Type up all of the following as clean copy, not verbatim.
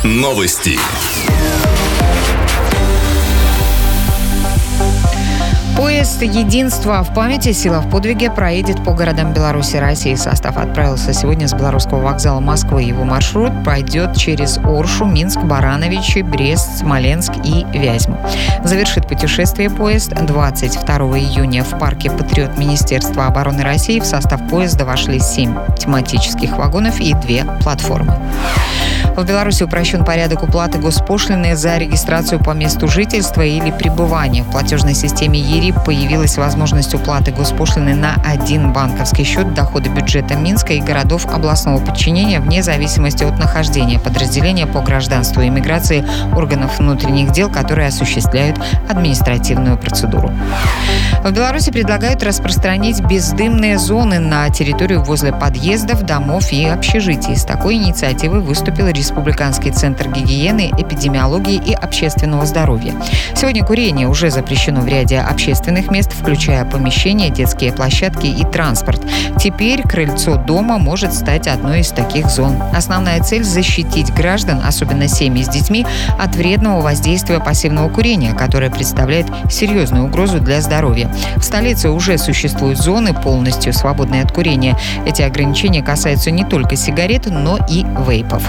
Новости. Поезд «Единство в памяти. Сила в подвиге» проедет по городам Беларуси и России. Состав отправился сегодня с Белорусского вокзала Москвы. Его маршрут пройдет через Оршу, Минск, Барановичи, Брест, Смоленск и Вязьму. Завершит путешествие поезд 22 июня в парке «Патриот» Министерства обороны России. В состав поезда вошли 7 тематических вагонов и 2 платформы. В Беларуси упрощен порядок уплаты госпошлины за регистрацию по месту жительства или пребывания. В платежной системе ЕРИП появилась возможность уплаты госпошлины на один банковский счет дохода бюджета Минска и городов областного подчинения вне зависимости от нахождения подразделения по гражданству и иммиграции органов внутренних дел, которые осуществляют административную процедуру. В Беларуси предлагают распространить бездымные зоны на территорию возле подъездов, домов и общежитий. С такой инициативой выступил Республиканский центр гигиены, эпидемиологии и общественного здоровья. Сегодня курение уже запрещено в ряде общественных мест, включая помещения, детские площадки и транспорт. Теперь крыльцо дома может стать одной из таких зон. Основная цель – защитить граждан, особенно семьи с детьми, от вредного воздействия пассивного курения, которое представляет серьезную угрозу для здоровья. В столице уже существуют зоны, полностью свободные от курения. Эти ограничения касаются не только сигарет, но и вейпов.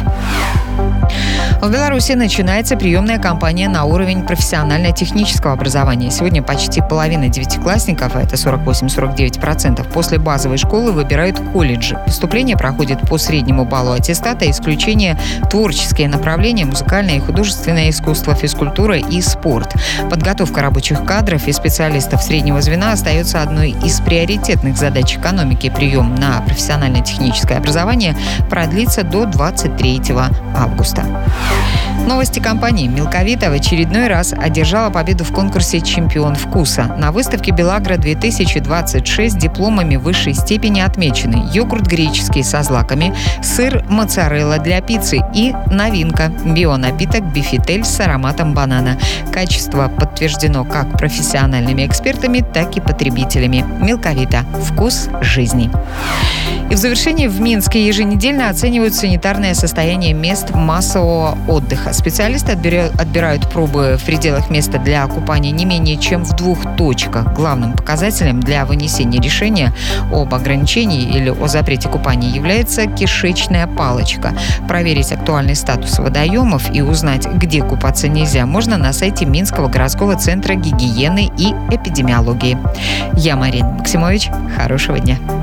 В Беларуси начинается приемная кампания на уровень профессионально-технического образования. Сегодня почти половина девятиклассников, а это 48-49%, после базовой школы выбирают колледжи. Поступление проходит по среднему баллу аттестата, исключение творческие направления, музыкальное и художественное искусство, физкультура и спорт. Подготовка рабочих кадров и специалистов среднего звена остается одной из приоритетных задач экономики. Прием на профессионально-техническое образование продлится до 23 августа. Новости компании. Милковита в очередной раз одержала победу в конкурсе «Чемпион вкуса». На выставке «Белагра-2026» дипломами высшей степени отмечены йогурт греческий со злаками, сыр моцарелла для пиццы и новинка – бионапиток «Бифитель» с ароматом банана. Качество подтверждено как профессиональными экспертами, так и потребителями. Милковита – вкус жизни. И в завершении в Минске еженедельно оценивают санитарное состояние мест массового отдыха. Специалисты отбирают пробы в пределах места для купания не менее чем в 2 точках. Главным показателем для вынесения решения об ограничении или о запрете купания является кишечная палочка. Проверить актуальный статус водоемов и узнать, где купаться нельзя, можно на сайте Минского городского центра гигиены и эпидемиологии. Я Марина Максимович. Хорошего дня.